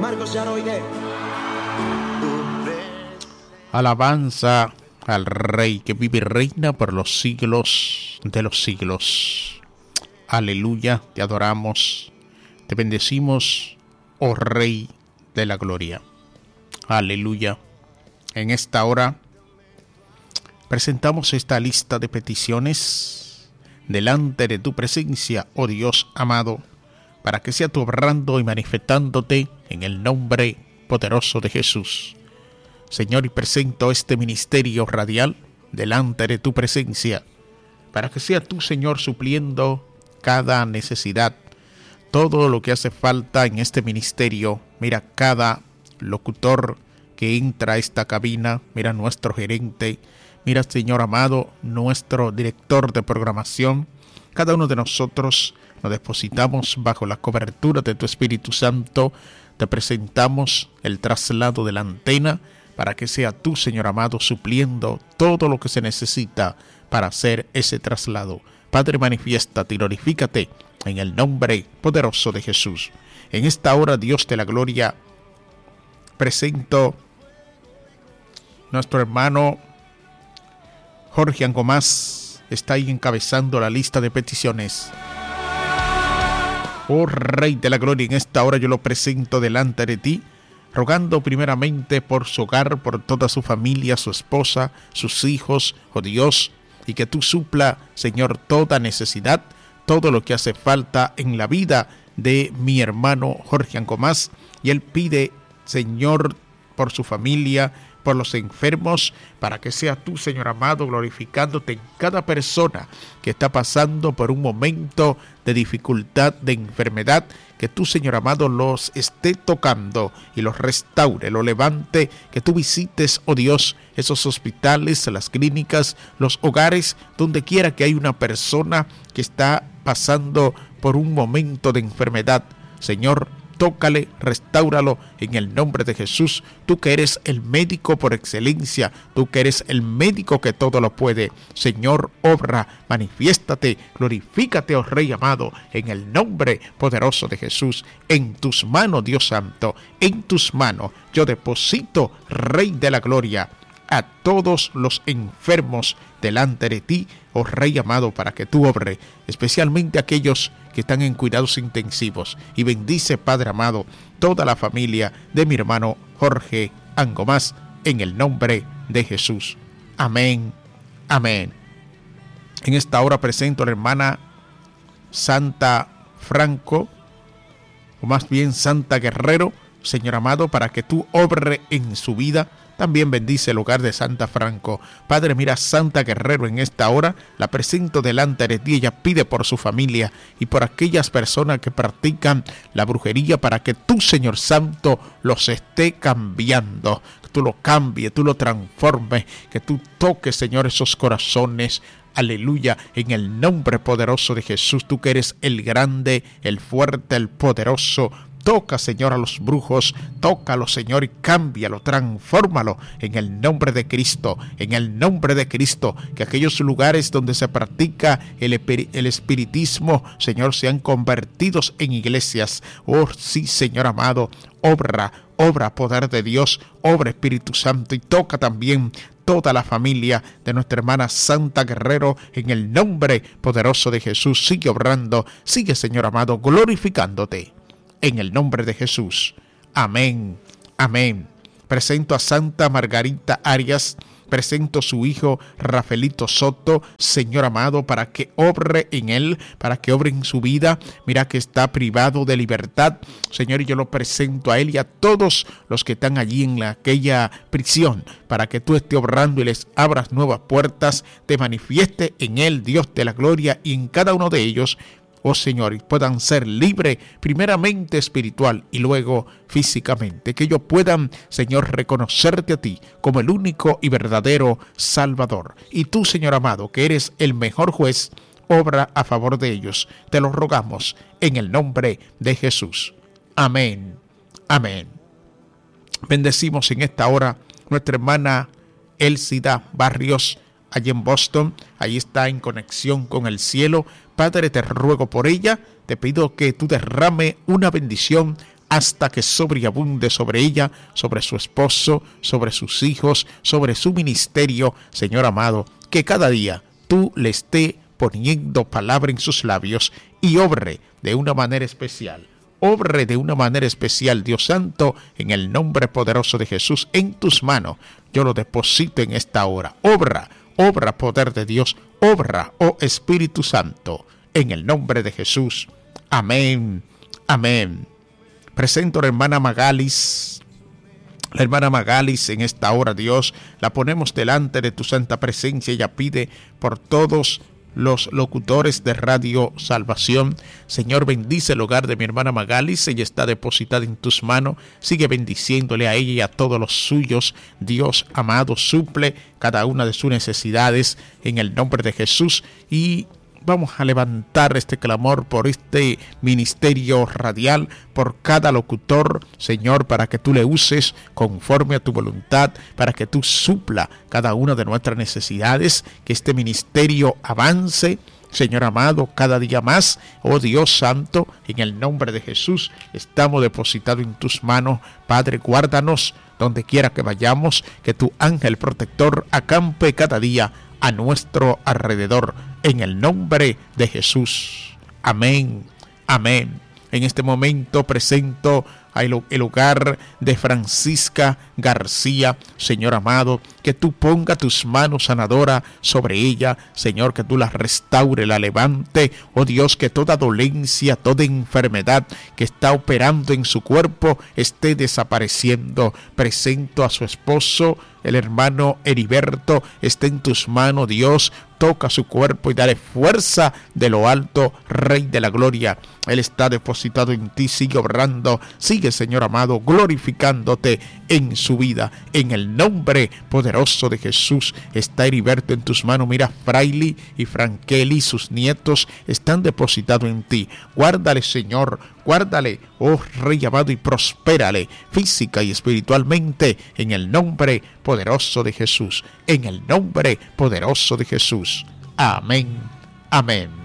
Marcos Yaroide. Alabanza al Rey que vive y reina por los siglos de los siglos. Aleluya, te adoramos, te bendecimos, oh Rey de la gloria. Aleluya. En esta hora presentamos esta lista de peticiones delante de tu presencia, oh Dios amado, para que sea tú obrando y manifestándote en el nombre poderoso de Jesús. Señor, y presento este ministerio radial delante de tu presencia, para que sea tú, Señor, supliendo cada necesidad, todo lo que hace falta en este ministerio. Mira cada locutor que entra a esta cabina, mira nuestro gerente, mira, Señor amado, nuestro director de programación. Cada uno de nosotros nos depositamos bajo la cobertura de tu Espíritu Santo. Te presentamos el traslado de la antena, para que sea tú, Señor amado, supliendo todo lo que se necesita para hacer ese traslado. Padre, manifiéstate y glorifícate en el nombre poderoso de Jesús. En esta hora, Dios de la gloria, presento nuestro hermano Jorge Angomás, está ahí encabezando la lista de peticiones. Oh Rey de la gloria, en esta hora yo lo presento delante de ti, rogando primeramente por su hogar, por toda su familia, su esposa, sus hijos, oh Dios, y que tú supla, Señor, toda necesidad, todo lo que hace falta en la vida de mi hermano Jorge Angomás. Y él pide, Señor, por su familia, por los enfermos, para que sea tú, Señor amado, glorificándote en cada persona que está pasando por un momento de dificultad, de enfermedad, que tú, Señor amado, los esté tocando y los restaure, los levante, que tú visites, oh Dios, esos hospitales, las clínicas, los hogares, donde quiera que hay una persona que está pasando por un momento de enfermedad. Señor, tócale, restáuralo en el nombre de Jesús. Tú que eres el médico por excelencia, tú que eres el médico que todo lo puede. Señor, obra, manifiéstate, glorifícate, oh Rey amado, en el nombre poderoso de Jesús. En tus manos, Dios santo, en tus manos yo deposito, Rey de la gloria, a todos los enfermos delante de ti, oh Rey amado, para que tú obres, especialmente aquellos que están en cuidados intensivos. Y bendice, Padre amado, toda la familia de mi hermano Jorge Angomás, en el nombre de Jesús. Amén, amén. En esta hora presento a la hermana Santa Franco, o más bien Santa Guerrero, Señor amado, para que tú obres en su vida. También bendice el hogar de Santa Franco. Padre, mira, Santa Guerrero, en esta hora la presento delante de ti. Ella pide por su familia y por aquellas personas que practican la brujería, para que tú, Señor Santo, los esté cambiando. Que tú lo cambies, tú lo transformes, que tú toques, Señor, esos corazones. Aleluya, en el nombre poderoso de Jesús, tú que eres el grande, el fuerte, el poderoso. Toca, Señor, a los brujos, tócalo, Señor, y cámbialo, transfórmalo en el nombre de Cristo, en el nombre de Cristo. Que aquellos lugares donde se practica el espiritismo, Señor, sean convertidos en iglesias. Oh, sí, Señor amado, obra, poder de Dios, obra, Espíritu Santo, y toca también toda la familia de nuestra hermana Santa Guerrero, en el nombre poderoso de Jesús. Sigue obrando, sigue, Señor amado, glorificándote. En el nombre de Jesús. Amén. Amén. Presento a Santa Margarita Arias. Presento a su hijo Rafaelito Soto, Señor amado, para que obre en él, para que obre en su vida. Mira que está privado de libertad, Señor, y yo lo presento a él y a todos los que están allí en aquella prisión, para que tú estés obrando y les abras nuevas puertas, te manifieste en él, Dios de la gloria, y en cada uno de ellos, oh Señor, y puedan ser libres, primeramente espiritual y luego físicamente. Que ellos puedan, Señor, reconocerte a ti como el único y verdadero Salvador. Y tú, Señor amado, que eres el mejor juez, obra a favor de ellos. Te lo rogamos en el nombre de Jesús. Amén. Amén. Bendecimos en esta hora nuestra hermana Elsida Barrios, allí en Boston. Allí está en conexión con el cielo. Padre, te ruego por ella, te pido que tú derrame una bendición hasta que sobreabunde sobre ella, sobre su esposo, sobre sus hijos, sobre su ministerio, Señor amado, que cada día tú le estés poniendo palabra en sus labios y obre de una manera especial. Obre de una manera especial, Dios Santo, en el nombre poderoso de Jesús, en tus manos. Yo lo deposito en esta hora. Obra, obra, poder de Dios. Obra, oh Espíritu Santo, en el nombre de Jesús. Amén. Amén. Presento a la hermana Magalis. La hermana Magalis en esta hora, Dios, la ponemos delante de tu santa presencia. Ella pide por todos los locutores de Radio Salvación. Señor, bendice el hogar de mi hermana Magalis. Ella está depositada en tus manos. Sigue bendiciéndole a ella y a todos los suyos. Dios amado, suple cada una de sus necesidades en el nombre de Jesús. Y vamos a levantar este clamor por este ministerio radial, por cada locutor, Señor, para que tú le uses conforme a tu voluntad, para que tú supla cada una de nuestras necesidades, que este ministerio avance, Señor amado, cada día más. Oh Dios Santo, en el nombre de Jesús, estamos depositados en tus manos. Padre, guárdanos donde quiera que vayamos, que tu ángel protector acampe cada día a nuestro alrededor, en el nombre de Jesús. Amén, amén. En este momento presento el hogar de Francisca García. Señor amado, que tú ponga tus manos sanadoras sobre ella. Señor, que tú la restaure, la levante. Oh Dios, que toda dolencia, toda enfermedad que está operando en su cuerpo esté desapareciendo. Presento a su esposo, el hermano Heriberto. Está en tus manos, Dios. Toca su cuerpo y dale fuerza de lo alto, Rey de la Gloria. Él está depositado en ti, sigue obrando, sigue, Señor amado, glorificándote en su vida. En el nombre poderoso de Jesús está Heriberto en tus manos. Mira, Fraile y Frankeli, sus nietos, están depositados en ti. Guárdale, Señor, guárdale, oh Rey amado, y prospérale física y espiritualmente en el nombre poderoso de Jesús. En el nombre poderoso de Jesús. Amén. Amén.